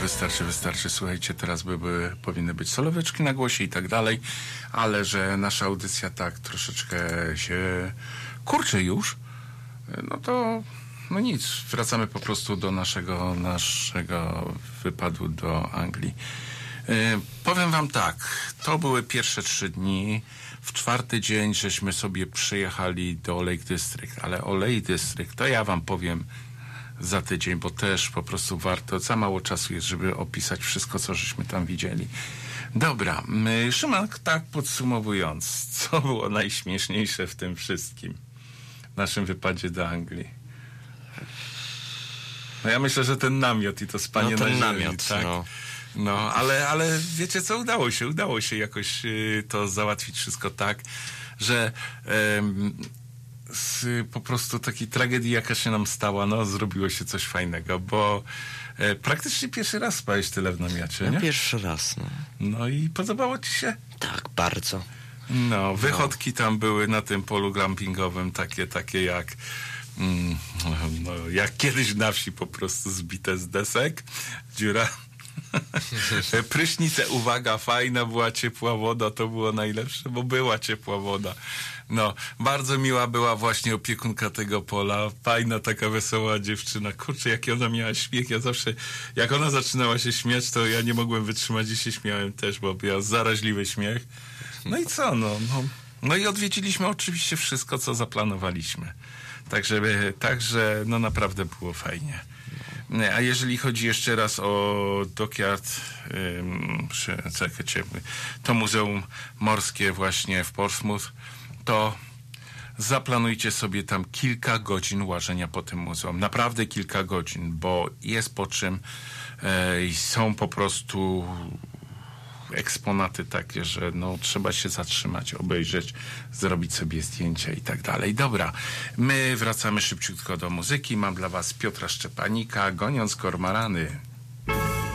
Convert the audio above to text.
wystarczy. Słuchajcie, teraz powinny być soloweczki na głosie i tak dalej, ale że nasza audycja tak troszeczkę się kurczy już, no to no nic, wracamy po prostu do naszego wypadu do Anglii. Powiem wam tak, to były pierwsze 3 dni. W 4. dzień żeśmy sobie przyjechali do Lake District, ale o Lake District to ja wam powiem za tydzień, bo też po prostu warto, za mało czasu jest, żeby opisać wszystko, co żeśmy tam widzieli. Dobra, Szymak, tak podsumowując, co było najśmieszniejsze w tym wszystkim, w naszym wypadzie do Anglii? No ja myślę, że ten namiot i to spanie na ziemi, namiot, tak? No, ale wiecie co, udało się jakoś to załatwić wszystko tak, że z po prostu takiej tragedii, jaka się nam stała, no zrobiło się coś fajnego, bo praktycznie pierwszy raz spałeś tyle w namiocie, nie? Pierwszy raz, no. No i podobało ci się? Tak, bardzo. No, wychodki tam były na tym polu glampingowym, takie jak jak kiedyś na wsi, po prostu zbite z desek, dziura. Prysznice, uwaga, fajna była ciepła woda, to było najlepsze, bo była ciepła woda. No, bardzo miła była właśnie opiekunka tego pola, fajna taka wesoła dziewczyna, kurczę, jaki ona miała śmiech, ja zawsze, jak ona zaczynała się śmiać, to ja nie mogłem wytrzymać i się śmiałem też, bo miała zaraźliwy śmiech. No i co, no i odwiedziliśmy oczywiście wszystko, co zaplanowaliśmy. Także no naprawdę było fajnie. A jeżeli chodzi jeszcze raz o Dockyard, to Muzeum Morskie właśnie w Portsmouth, to zaplanujcie sobie tam kilka godzin łażenia po tym muzeum. Naprawdę kilka godzin, bo jest po czym są po prostu eksponaty takie, że no trzeba się zatrzymać, obejrzeć, zrobić sobie zdjęcia i tak dalej. Dobra, my wracamy szybciutko do muzyki. Mam dla was Piotra Szczepanika, Goniąc kormorany.